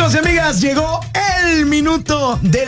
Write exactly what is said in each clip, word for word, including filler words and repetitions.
Amigos y amigas, llegó el minuto del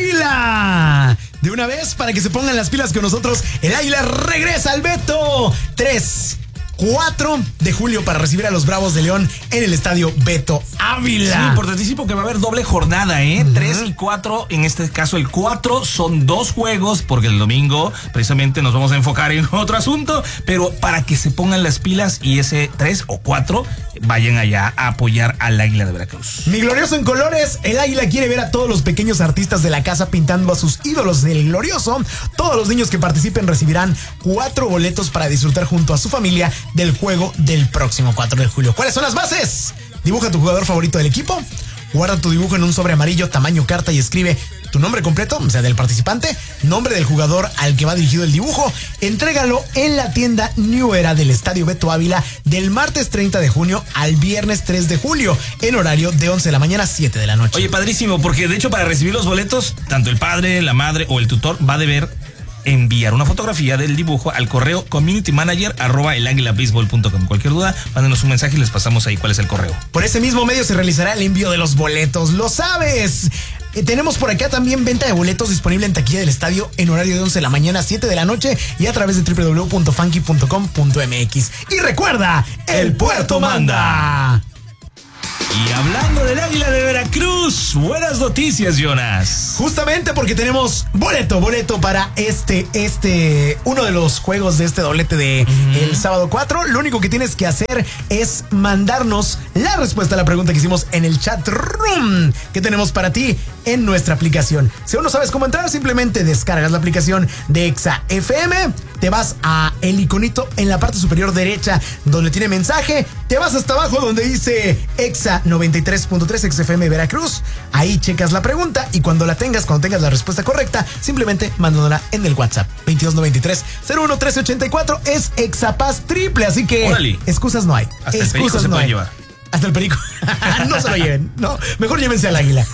Águila. De una vez, para que se pongan las pilas con nosotros, el Águila regresa al Beto. tres, cuatro de julio para recibir a los Bravos de León en el estadio Beto Ávila. Sí, importantísimo que va a haber doble jornada, ¿eh? Uh-huh. tres y cuatro, en este caso el cuatro son dos juegos, porque el domingo precisamente nos vamos a enfocar en otro asunto, pero para que se pongan las pilas y ese tres o cuatro vayan allá a apoyar al Águila de Veracruz. Mi glorioso en colores, el Águila quiere ver a todos los pequeños artistas de la casa pintando a sus ídolos del glorioso. Todos los niños que participen recibirán cuatro boletos para disfrutar junto a su familia del juego del próximo cuatro de julio. ¿Cuáles son las bases? Dibuja tu jugador favorito del equipo, guarda tu dibujo en un sobre amarillo tamaño carta y escribe tu nombre completo, o sea, del participante, nombre del jugador al que va dirigido el dibujo. Entrégalo en la tienda New Era del Estadio Beto Ávila del martes treinta de junio al viernes tres de julio en horario de once de la mañana a siete de la noche. Oye, padrísimo, porque de hecho para recibir los boletos, tanto el padre, la madre o el tutor va a deber enviar una fotografía del dibujo al correo community manager arroba el águila baseball punto com. Cualquier duda, mándenos un mensaje y les pasamos ahí cuál es el correo. Por ese mismo medio se realizará el envío de los boletos, lo sabes. Eh, tenemos por acá también venta de boletos disponible en taquilla del estadio en horario de once de la mañana a siete de la noche y a través de doble u doble u doble u punto funky punto com punto m x. Y recuerda, el puerto manda. Y hablando del Águila de Veracruz, buenas noticias, Jonas. Justamente porque tenemos boleto, boleto para este, este, uno de los juegos de este doblete de uh-huh. el sábado cuatro. Lo único que tienes que hacer es mandarnos la respuesta a la pregunta que hicimos en el chat room que tenemos para ti en nuestra aplicación. Si aún no sabes cómo entrar, simplemente descargas la aplicación de Exa F M, te vas a el iconito en la parte superior derecha donde tiene mensaje, te vas hasta abajo donde dice Exa noventa y tres punto tres X F M Veracruz, ahí checas la pregunta y cuando la tengas, cuando tengas la respuesta correcta, simplemente mándanosla en el WhatsApp veintidós noventa y tres cero uno trece ochenta y cuatro. Es Exapaz triple, así que órale, excusas no hay. Hasta excusas el perico se no puede hay. llevar. Hasta el perico. No se lo lleven, no, mejor llévense al Águila.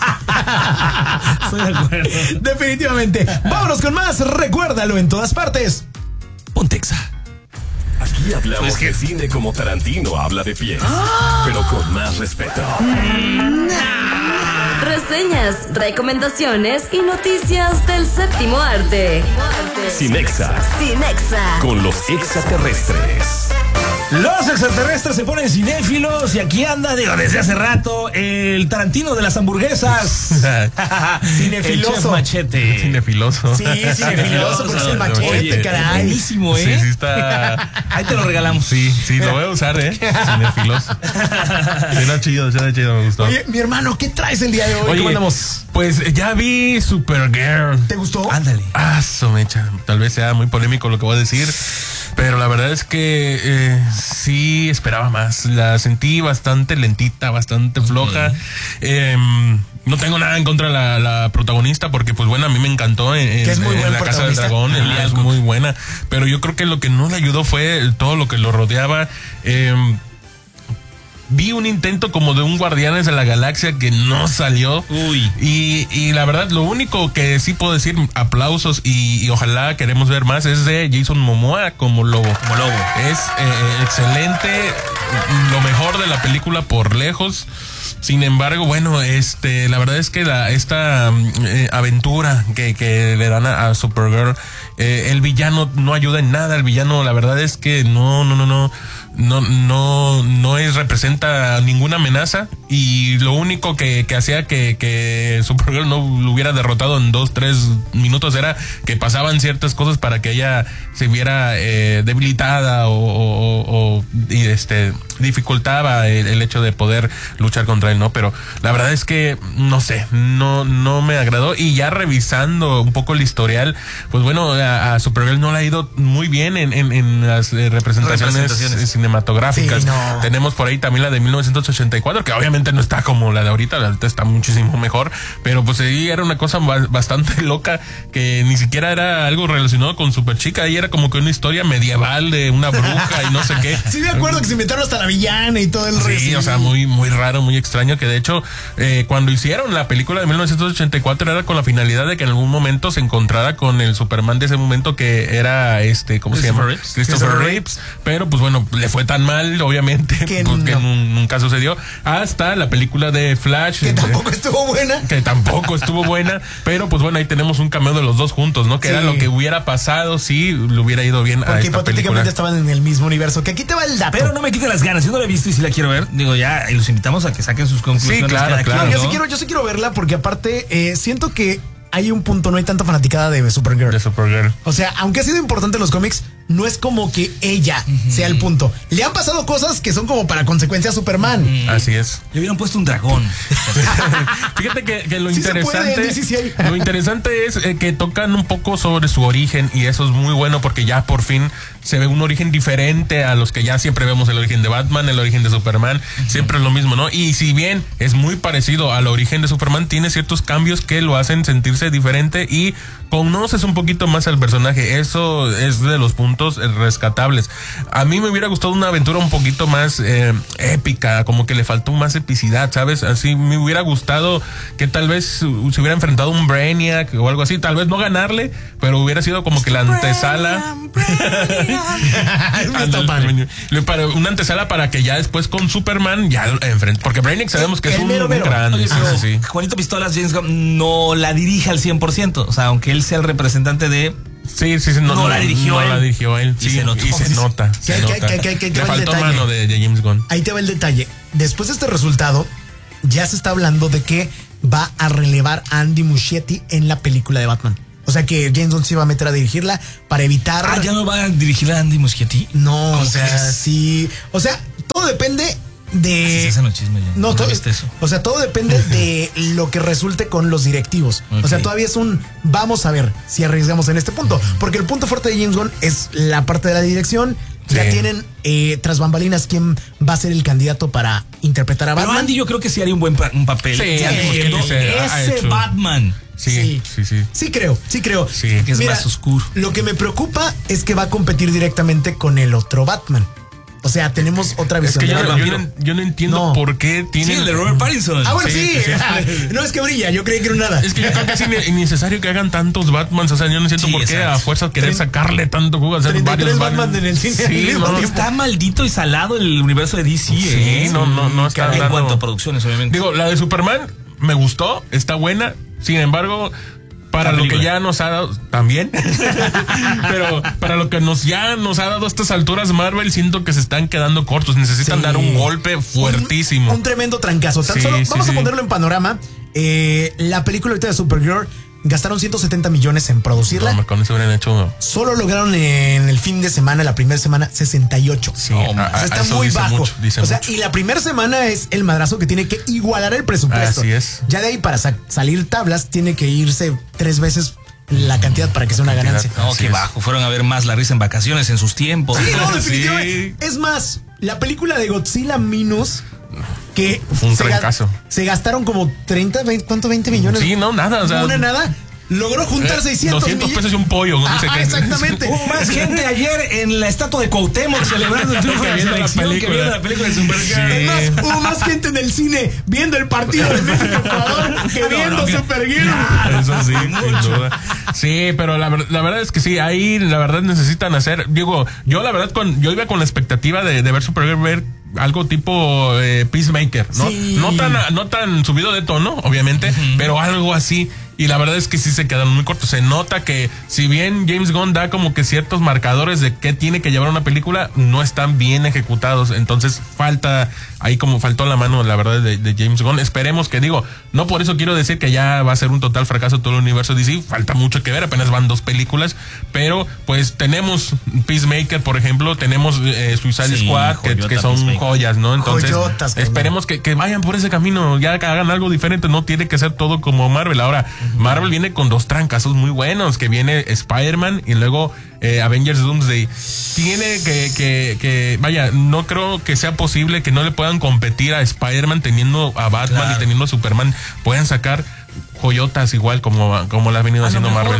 Estoy de acuerdo. Definitivamente. Vámonos con más. Recuérdalo en todas partes. Ponte Exa. Aquí hablamos pues que... de cine como Tarantino habla de pies, ¡ah!, pero con más respeto. Reseñas, recomendaciones y noticias del séptimo arte. Cinexa. Cinexa. Con los extraterrestres. Los extraterrestres se ponen cinéfilos y aquí anda, digo, desde hace rato, el Tarantino de las hamburguesas. Cinefiloso. El chef Machete. Cinefiloso. Sí, cinefiloso, porque es el Machete, oye, caray. Buenísimo, ¿eh? Sí, sí está. Ahí te lo regalamos. Sí, sí, lo voy a usar, ¿eh? Cinefiloso. Suena chido, suena chido, me gustó. Oye, mi hermano, ¿qué traes el día de hoy? Oye, ¿Cómo andamos? Pues ya vi Supergirl. ¿Te gustó? Ándale. Ah, so mecha. Tal vez sea muy polémico lo que voy a decir, pero la verdad es que eh, sí esperaba más. La sentí bastante lentita, bastante floja. Okay. Eh, no tengo nada en contra de la, la protagonista, porque pues bueno, a mí me encantó en, en, es muy en La Casa del Dragón. Ella es muy buena, pero yo creo que lo que no le ayudó fue todo lo que lo rodeaba. Eh, Vi un intento como de un Guardianes de la Galaxia que no salió. Uy. Y, y la verdad, lo único que sí puedo decir, aplausos y, y ojalá queremos ver más, es de Jason Momoa como Lobo. Como Lobo. Es eh, excelente, lo mejor de la película por lejos. Sin embargo, bueno, este, la verdad es que la, esta eh, aventura que, que le dan a, a Supergirl, eh, el villano no ayuda en nada. El villano, la verdad es que no, no, no, no, no, no, no es, representa ninguna amenaza, y lo único que, que hacía que, que Supergirl no lo hubiera derrotado en dos, tres minutos era que pasaban ciertas cosas para que ella se viera eh, debilitada o, o, o y este dificultaba el, el hecho de poder luchar contra él, ¿no? Pero la verdad es que no sé, no, no me agradó. Y ya revisando un poco el historial, pues bueno, a, a Supergirl no le ha ido muy bien en, en, en las eh, representaciones, representaciones cinematográficas. Sí, no. Tenemos por ahí también la de mil novecientos ochenta y cuatro, que obviamente no está como la de ahorita, la de ahorita está muchísimo mejor, pero pues ahí era una cosa bastante loca, que ni siquiera era algo relacionado con Superchica, ahí era como que una historia medieval de una bruja y no sé qué. Sí, me acuerdo que se inventaron hasta la villana y todo el Sí, resto. o sea, muy, muy raro, muy extraño, que de hecho, eh, cuando hicieron la película de mil novecientos ochenta y cuatro era con la finalidad de que en algún momento se encontrara con el Superman de ese momento que era este, ¿cómo se llama? Reeves. Christopher Christopher Reeves, pero pues bueno, le fue tan mal, obviamente, Que pues, que no. nun- nunca sucedió, hasta la película de Flash. Que eh, tampoco estuvo buena. que tampoco estuvo buena, pero pues bueno, ahí tenemos un cameo de los dos juntos, ¿no? Que Sí. era lo que hubiera pasado si le hubiera ido bien a Porque esta hipotéticamente película. estaban en el mismo universo. Que aquí te va el dato. Pero no me quiten las ganas, yo no la he visto y si la quiero ver. Digo, ya y los invitamos a que saquen sus conclusiones. Sí, claro, cada claro. quien, yo, ¿no? sí quiero, yo sí quiero verla porque aparte eh, siento que hay un punto, no hay tanta fanaticada de Supergirl. De Supergirl. O sea, aunque ha sido importante en los cómics, no es como que ella sea el punto. Le han pasado cosas que son como para consecuencia a Superman. Así es. Le hubieran puesto un dragón. Fíjate que, que lo Sí se interesante puede, sí, sí, sí hay. lo interesante es eh, que tocan un poco sobre su origen y eso es muy bueno porque ya por fin se ve un origen diferente a los que ya siempre vemos, el origen de Batman, el origen de Superman, siempre es lo mismo, ¿no? Y si bien es muy parecido al origen de Superman, tiene ciertos cambios que lo hacen sentirse diferente y conoces un poquito más al personaje. Eso es de los puntos eh, rescatables. A mí me hubiera gustado una aventura un poquito más eh, épica, como que le faltó más epicidad, ¿sabes? Así me hubiera gustado que tal vez se hubiera enfrentado a un Brainiac o algo así, tal vez no ganarle, pero hubiera sido como que la antesala. Está padre. Para una antesala para que ya después con Superman ya enfrente, porque Brainiac sabemos que El es un, mero, un mero. grande. Oye, Sí, pero sí, sí. Juanito Pistolas, James Gunn no la dirige al cien por ciento. O sea, aunque él sea el representante de... Sí, sí, sí, no, No la dirigió no él. la dirigió él. Y Sí, se notó. y se nota. se Que- que- nota. que- que- que- que Le va el faltó detalle. mano de, de James Gunn. Ahí te va el detalle. Después de este resultado, ya se está hablando de que va a relevar a Andy Muschietti en la película de Batman. O sea que James Gunn se iba a meter a dirigirla para evitar. Ah, ¿ya no va a dirigir a Andy Muschietti? No, o ¿Cómo sea, crees? sí. O sea, todo depende de. Así se hacen los chismes, ya. No, ¿No todo, viste eso? o sea, todo depende de lo que resulte con los directivos. Ok. O sea, todavía es un vamos a ver si arriesgamos en este punto. Porque el punto fuerte de James Gunn es la parte de la dirección. Ya Sí. tienen eh, tras bambalinas quién va a ser el candidato para interpretar a Pero Batman. Andy yo creo que sí haría un buen pa- un papel. Sí, Ya Andy siendo Muschietti se ha- ha ese hecho. Batman. Sí, sí, sí. Sí creo, sí creo. Sí. Que es más oscuro. Lo que me preocupa es que va a competir directamente con el otro Batman. O sea, tenemos otra Es visión. que de yo, Batman. no- yo no, yo no entiendo No. por qué Sí, tienen. el de Robert Pattinson. Ah, bueno, Sí, sí. sí, sí. No es que brilla, yo creí que era nada. Es que yo creo que es ine- innecesario que hagan tantos Batmans. O sea, yo no entiendo Sí, por qué exacto. a fuerza querer Trein- sacarle tanto jugo. Hacer treinta y tres varios Batman en el cine al Sí, mismo no, tiempo. Está maldito y salado el universo de D C. Sí, ¿eh? no, no, no está En dando- cuanto a producciones, obviamente. Digo, la de Superman me gustó, está buena. Sin embargo, para La lo que película. ya nos ha dado, también. Pero para lo que nos ya nos ha dado a estas alturas Marvel, siento que se están quedando cortos. Necesitan Sí. dar un golpe fuertísimo. Un, un tremendo trancazo. Tan Sí, solo, sí, vamos sí. a ponerlo en panorama. Eh, la película ahorita de Supergirl gastaron ciento setenta millones en producirla. No, hombre, con eso hubieran hecho. Solo lograron en el fin de semana, la primera semana, sesenta y ocho. Sí, O a- sea, a- está eso muy dice bajo. mucho, dice o sea, mucho. y la primera semana es el madrazo que tiene que igualar el presupuesto. Así es. Ya de ahí para sa- salir tablas tiene que irse tres veces la cantidad para que sea una ganancia. No, Así qué es. bajo. Fueron a ver más la risa en vacaciones en sus tiempos. Sí, no, Sí. definitivamente. Es más, la película de Godzilla Minus que Fue un se, ga- trancazo. se gastaron como treinta, veinte, ¿cuánto? veinte millones. Sí, no, nada. O sea, Una nada. Logró juntar eh, seiscientos doscientos millones. pesos y un pollo. ¿no? Dice Ajá, que- exactamente. Hubo más gente ayer en la estatua de Cuauhtémoc celebrando el triunfo de la Viendo la selección que película. viendo la película de Supergirl. Sí. Es más, hubo más gente en el cine viendo el partido de México-Ecuador que No, viendo no, que- Supergirl. Eso sí, sin duda. Sí, pero la, ver- la verdad es que sí, ahí la verdad necesitan hacer. Digo, yo la verdad con, yo iba con la expectativa de, de ver Supergirl, ver algo tipo eh, Peacemaker, ¿no? Sí. No tan, no tan subido de tono, obviamente, pero algo así. Y la verdad es que sí se quedaron muy cortos. Se nota que si bien James Gunn da como que ciertos marcadores de qué tiene que llevar una película, no están bien ejecutados. Entonces falta, ahí como faltó la mano, la verdad, de, de James Gunn. Esperemos que, digo, no por eso quiero decir que ya va a ser un total fracaso todo el universo D C. Falta mucho que ver, apenas van dos películas. Pero pues tenemos Peacemaker, por ejemplo, tenemos eh, Suicide Sí, Squad, que, joyota que son Peacemaker. joyas, ¿no? Entonces Joyotas, cañón. esperemos que, que vayan por ese camino, ya que hagan algo diferente, no tiene que ser todo como Marvel. Ahora, Marvel viene con dos trancazos muy buenos, que viene Spider-Man y luego eh, Avengers Doomsday. Tiene que, que, que, vaya, no creo que sea posible que no le puedan competir a Spider-Man teniendo a Batman Claro. y teniendo a Superman. Pueden sacar joyotas igual como, como la ha venido A lo haciendo mejor Marvel.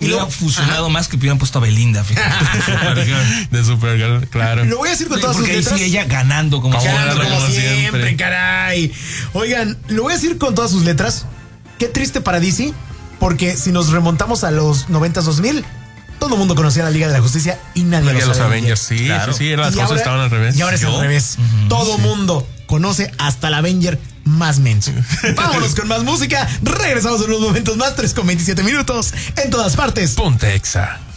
Y Hubiera luego- fusionado más que hubieran puesto a Belinda, fíjate. Supergirl. De Supergirl, claro. Lo voy a decir con Sí, todas sus porque ahí letras. sí ella ganando como Como Ganando Como como siempre, siempre. caray. Oigan, lo voy a decir con todas sus letras. Qué triste para D C, porque si nos remontamos a los noventas dos mil, todo el mundo conocía la Liga de la Justicia y nadie Nadie lo los sabía. Avengers, sí, Claro. sí, sí, las Y cosas ahora- estaban al revés. Y ahora es ¿Yo? al revés. Todo mundo conoce hasta el Avenger más menso. Vámonos con más música. Regresamos en unos momentos más. tres con veintisiete minutos en todas partes. Ponte Exa.